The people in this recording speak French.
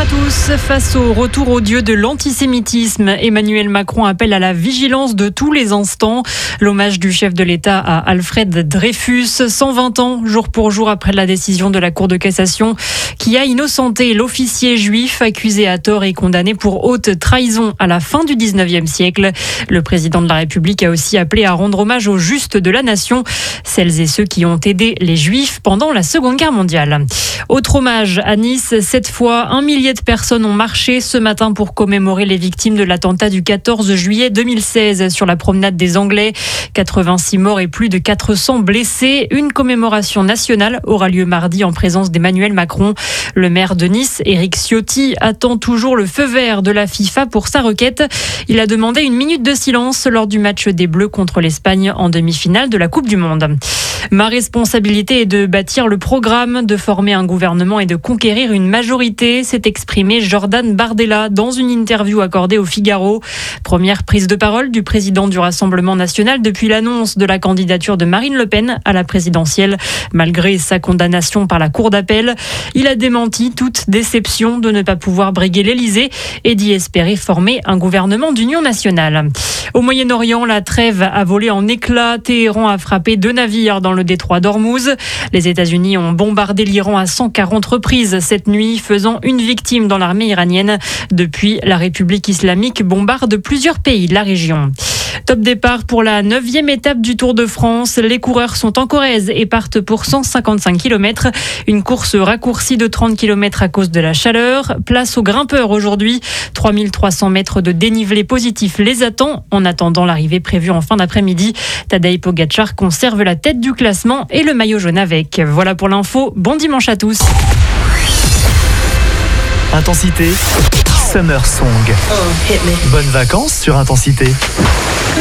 à tous. Face au retour odieux de l'antisémitisme, Emmanuel Macron appelle à la vigilance de tous les instants. L'hommage du chef de l'État à Alfred Dreyfus, 120 ans, jour pour jour après la décision de la Cour de cassation qui a innocenté l'officier juif accusé à tort et condamné pour haute trahison à la fin du 19e siècle. Le président de la République a aussi appelé à rendre hommage aux justes de la nation, celles et ceux qui ont aidé les juifs pendant la Seconde Guerre mondiale. Autre hommage à Nice, cette fois, 1 millier de personnes ont marché ce matin pour commémorer les victimes de l'attentat du 14 juillet 2016 sur la promenade des Anglais. 86 morts et plus de 400 blessés. Une commémoration nationale aura lieu mardi en présence d'Emmanuel Macron. Le maire de Nice, Éric Ciotti, attend toujours le feu vert de la FIFA pour sa requête. Il a demandé 1 minute de silence lors du match des Bleus contre l'Espagne en demi-finale de la Coupe du Monde. Ma responsabilité est de bâtir le programme, de former un gouvernement et de conquérir une majorité, s'est exprimé Jordan Bardella dans une interview accordée au Figaro. Première prise de parole du président du Rassemblement national depuis l'annonce de la candidature de Marine Le Pen à la présidentielle. Malgré sa condamnation par la Cour d'appel, il a démenti toute déception de ne pas pouvoir briguer l'Elysée et d'y espérer former un gouvernement d'union nationale. Au Moyen-Orient, la trêve a volé en éclats. Téhéran a frappé 2 navires dans le détroit d'Ormuz. Les États-Unis ont bombardé l'Iran à 140 reprises cette nuit, faisant 1 victime dans l'armée iranienne. Depuis, la République islamique bombarde plusieurs pays de la région. Top départ pour la 9e étape du Tour de France. Les coureurs sont en Corrèze et partent pour 155 km. Une course raccourcie de 30 km à cause de la chaleur. Place aux grimpeurs aujourd'hui. 3300 mètres de dénivelé positif les attend. En attendant l'arrivée prévue en fin d'après-midi, Tadej Pogačar conserve la tête du classement et le maillot jaune avec. Voilà pour l'info. Bon dimanche à tous. Intensité, Summer Song. Bonnes vacances sur Intensité.